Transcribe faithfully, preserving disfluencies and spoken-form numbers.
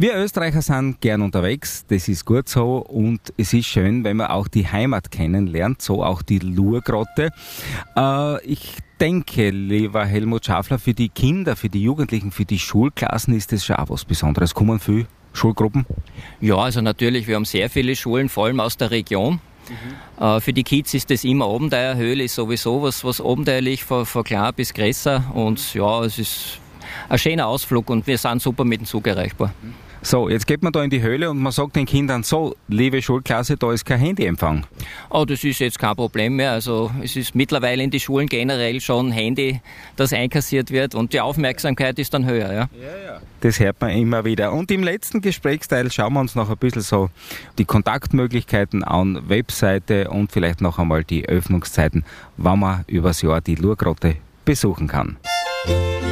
Wir Österreicher sind gern unterwegs, das ist gut so und es ist schön, wenn man auch die Heimat kennenlernt, so auch die Lurgrotte. Äh, ich denke, lieber Helmut Schafler, für die Kinder, für die Jugendlichen, für die Schulklassen ist das schon auch was Besonderes. Kommen viele Schulgruppen? Ja, also natürlich, wir haben sehr viele Schulen, vor allem aus der Region. Mhm. Äh, für die Kids ist das immer Abenteuerhöhle, ist sowieso was, was abenteuerlich von, von klein bis größer und ja, es ist ein schöner Ausflug und wir sind super mit dem Zug erreichbar. So, jetzt geht man da in die Höhle und man sagt den Kindern so, liebe Schulklasse, da ist kein Handyempfang. Oh, das ist jetzt kein Problem mehr. Also es ist mittlerweile in die Schulen generell schon Handy, das einkassiert wird und die Aufmerksamkeit ist dann höher. Ja? Ja, ja. Das hört man immer wieder. Und im letzten Gesprächsteil schauen wir uns noch ein bisschen so die Kontaktmöglichkeiten an, Webseite und vielleicht noch einmal die Öffnungszeiten, wann man übers Jahr die Lurgrotte besuchen kann.